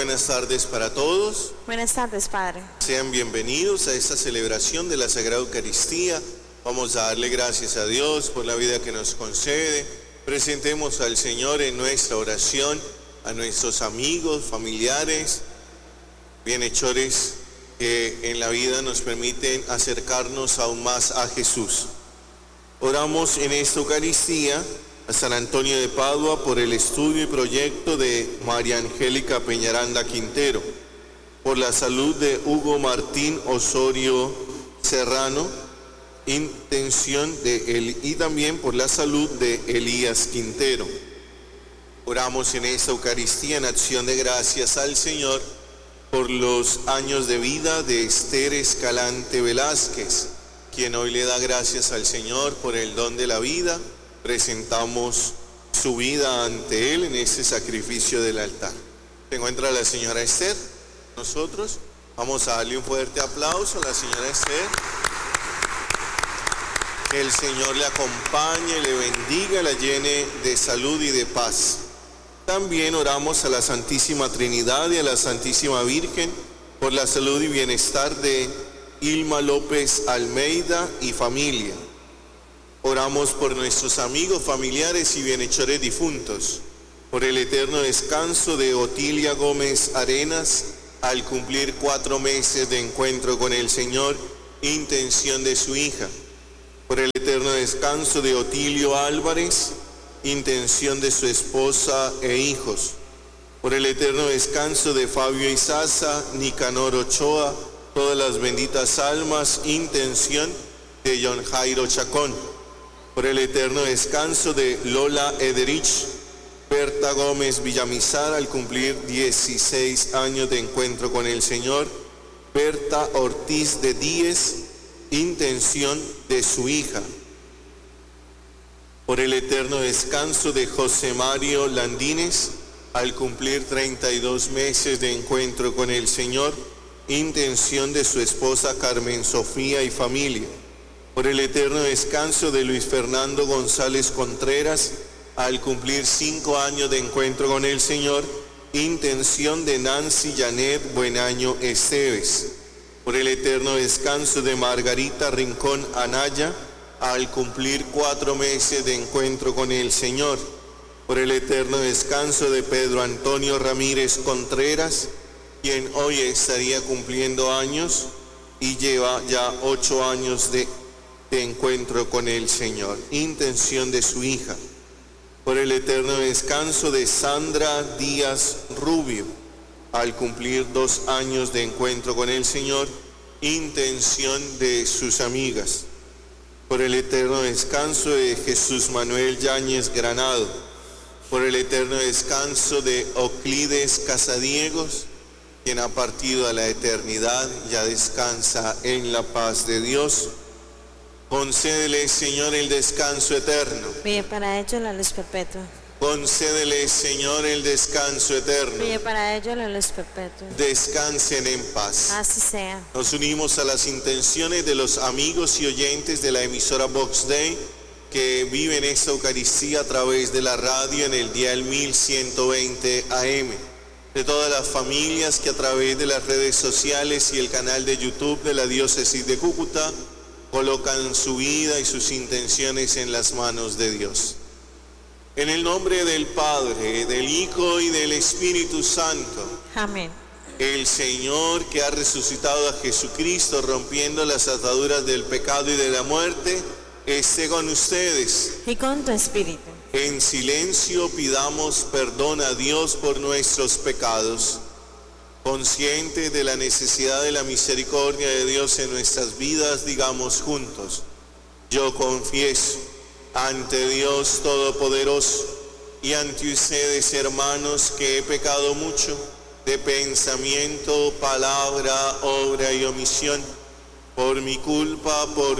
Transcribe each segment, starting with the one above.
buenas tardes para todos. Buenas tardes, Padre. Sean bienvenidos a esta celebración de la Sagrada Eucaristía. Vamos a darle gracias a Dios por la vida que nos concede. Presentemos al Señor en nuestra oración a nuestros amigos, familiares, bienhechores que en la vida nos permiten acercarnos aún más a Jesús. Oramos en esta Eucaristía a San Antonio de Padua por el estudio y proyecto de María Angélica Peñaranda Quintero, por la salud de Hugo Martín Osorio Serrano, y también por la salud de Elías Quintero. Oramos en esta Eucaristía en acción de gracias al Señor por los años de vida de Esther Escalante Velázquez, quien hoy le da gracias al Señor por el don de la vida. Presentamos su vida ante Él en este sacrificio del altar. Se encuentra la señora Esther. Nosotros vamos a darle un fuerte aplauso a la señora Esther. Que el Señor le acompañe, le bendiga, la llene de salud y de paz. También oramos a la Santísima Trinidad y a la Santísima Virgen por la salud y bienestar de Ilma López Almeida y familia. Oramos por nuestros amigos, familiares y bienhechores difuntos, por el eterno descanso de Otilia Gómez Arenas al cumplir 4 meses de encuentro con el Señor, intención de su hija, por el eterno descanso de Otilio Álvarez, intención de su esposa e hijos, por el eterno descanso de Fabio Izaza, Nicanor Ochoa, todas las benditas almas, intención de John Jairo Chacón, por el eterno descanso de Lola Ederich, Berta Gómez Villamizar al cumplir 16 años de encuentro con el Señor, Berta Ortiz de Díez, intención de su hija, por el eterno descanso de José Mario Landines al cumplir 32 meses de encuentro con el Señor, intención de su esposa Carmen Sofía y familia, por el eterno descanso de Luis Fernando González Contreras al cumplir 5 años de encuentro con el Señor, intención de Nancy Janet Buenaño Esteves, por el eterno descanso de Margarita Rincón Anaya al cumplir 4 meses de encuentro con el Señor, por el eterno descanso de Pedro Antonio Ramírez Contreras, quien hoy estaría cumpliendo años y lleva ya 8 años de encuentro con el Señor, intención de su hija, por el eterno descanso de Sandra Díaz Rubio al cumplir 2 años de encuentro con el Señor, intención de sus amigas, por el eterno descanso de Jesús Manuel Yáñez Granado, por el eterno descanso de Euclides Casadiegos, quien ha partido a la eternidad, ya descansa en la paz de Dios. Concédele, Señor, el descanso eterno. Pide para ello la luz perpetua. Concédele, Señor, el descanso eterno. Pide para ello la luz perpetua. Descansen en paz. Así sea. Nos unimos a las intenciones de los amigos y oyentes de la emisora Vox Day que viven esta Eucaristía a través de la radio en el dial 1120 AM. De todas las familias que a través de las redes sociales y el canal de YouTube de la Diócesis de Cúcuta colocan su vida y sus intenciones en las manos de Dios. En el nombre del Padre, del Hijo y del Espíritu Santo. Amén. El Señor que ha resucitado a Jesucristo rompiendo las ataduras del pecado y de la muerte, esté con ustedes. Y con tu espíritu. En silencio pidamos perdón a Dios por nuestros pecados. Conscientes de la necesidad de la misericordia de Dios en nuestras vidas, digamos juntos: yo confieso ante Dios Todopoderoso y ante ustedes, hermanos, que he pecado mucho de pensamiento, palabra, obra y omisión, por mi culpa, por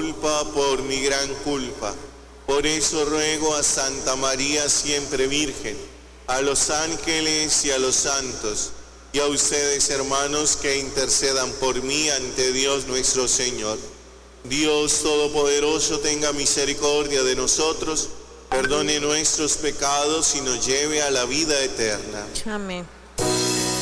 mi gran culpa. Por eso ruego a Santa María siempre Virgen, a los ángeles y a los santos, y a ustedes, hermanos, que intercedan por mí ante Dios nuestro Señor. Dios Todopoderoso tenga misericordia de nosotros, perdone nuestros pecados y nos lleve a la vida eterna. Amén.